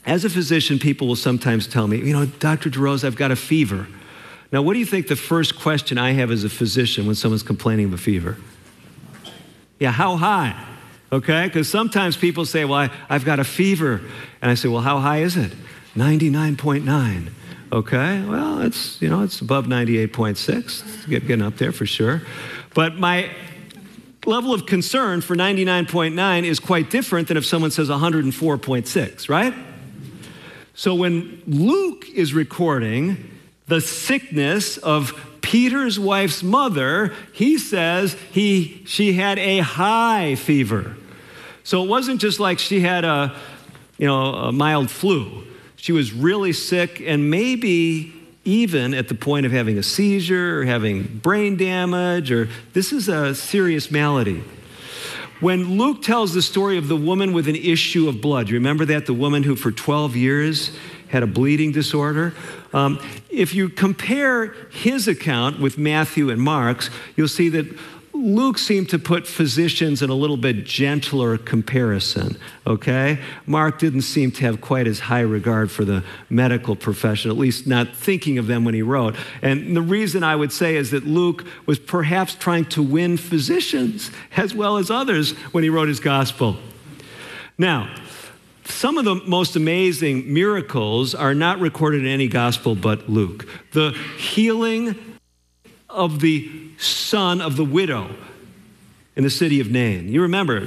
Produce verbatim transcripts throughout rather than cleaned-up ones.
As a physician, people will sometimes tell me, you know, Doctor DeRose, I've got a fever. Now, what do you think the first question I have as a physician when someone's complaining of a fever? Yeah, how high? Okay, because sometimes people say, well, I, I've got a fever. And I say, well, how high is it? ninety-nine point nine. Okay, well, it's, you know, it's above ninety-eight point six. It's getting up there for sure. But my level of concern for ninety-nine point nine is quite different than if someone says one hundred four point six, right? So when Luke is recording the sickness of Peter's wife's mother, he says he, she had a high fever. So it wasn't just like she had a, you know, a mild flu. She was really sick and maybe even at the point of having a seizure or having brain damage, or this is a serious malady. When Luke tells the story of the woman with an issue of blood, you remember that? The woman who for twelve years had a bleeding disorder. Um, if you compare his account with Matthew and Mark's, you'll see that Luke seemed to put physicians in a little bit gentler comparison, okay? Mark didn't seem to have quite as high regard for the medical profession, at least not thinking of them when he wrote. And the reason I would say is that Luke was perhaps trying to win physicians as well as others when he wrote his gospel. Now, some of the most amazing miracles are not recorded in any gospel but Luke. The healing of the son of the widow in the city of Nain. You remember,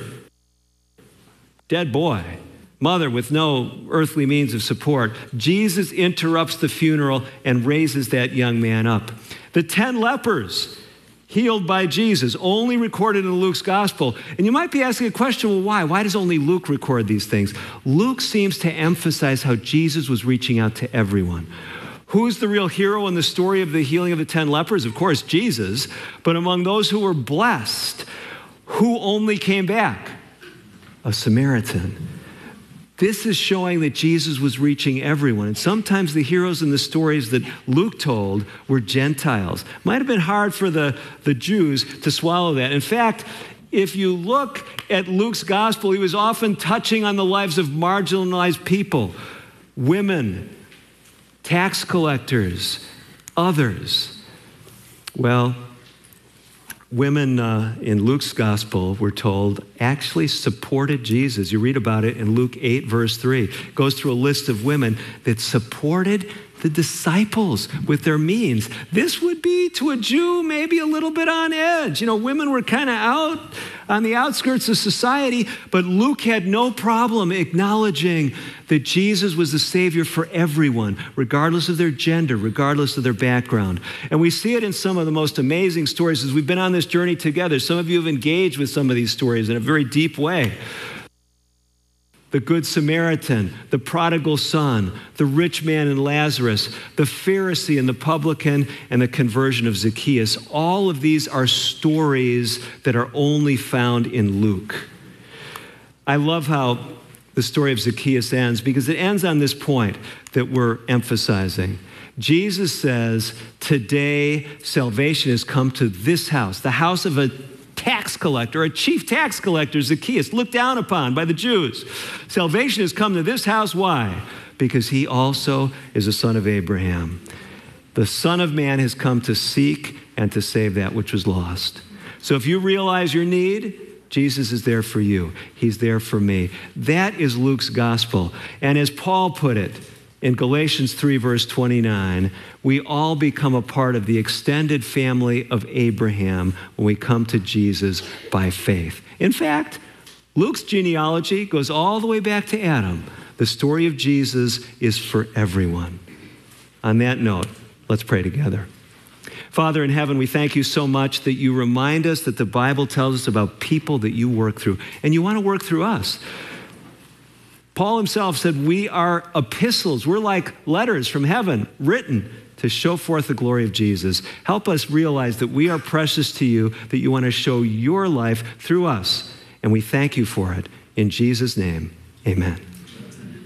dead boy, mother with no earthly means of support. Jesus interrupts the funeral and raises that young man up. The ten lepers healed by Jesus, only recorded in Luke's gospel. And you might be asking a question, well, why? Why does only Luke record these things? Luke seems to emphasize how Jesus was reaching out to everyone. Who's the real hero in the story of the healing of the ten lepers? Of course, Jesus. But among those who were blessed, who only came back? A Samaritan. This is showing that Jesus was reaching everyone. And sometimes the heroes in the stories that Luke told were Gentiles. Might have been hard for the, the Jews to swallow that. In fact, if you look at Luke's gospel, he was often touching on the lives of marginalized people, women, tax collectors, others. Well, women uh, in Luke's gospel, we're told, actually supported Jesus. You read about it in Luke eight, verse three. It goes through a list of women that supported the disciples with their means. This would be, to a Jew, maybe a little bit on edge. You know, women were kind of out on the outskirts of society, but Luke had no problem acknowledging that Jesus was the Savior for everyone, regardless of their gender, regardless of their background. And we see it in some of the most amazing stories as we've been on this journey together. Some of you have engaged with some of these stories in a very deep way. The Good Samaritan, the prodigal son, the rich man and Lazarus, the Pharisee and the publican, and the conversion of Zacchaeus. All of these are stories that are only found in Luke. I love how the story of Zacchaeus ends because it ends on this point that we're emphasizing. Jesus says, today salvation has come to this house, the house of a tax collector, a chief tax collector, Zacchaeus, looked down upon by the Jews. Salvation has come to this house. Why? Because he also is a son of Abraham. The Son of Man has come to seek and to save that which was lost. So if you realize your need, Jesus is there for you. He's there for me. That is Luke's gospel. And as Paul put it, in Galatians three, verse twenty-nine, we all become a part of the extended family of Abraham when we come to Jesus by faith. In fact, Luke's genealogy goes all the way back to Adam. The story of Jesus is for everyone. On that note, let's pray together. Father in heaven, we thank you so much that you remind us that the Bible tells us about people that you work through, and you want to work through us. Paul himself said we are epistles. We're like letters from heaven written to show forth the glory of Jesus. Help us realize that we are precious to you, that you want to show your life through us. And we thank you for it. In Jesus' name, amen.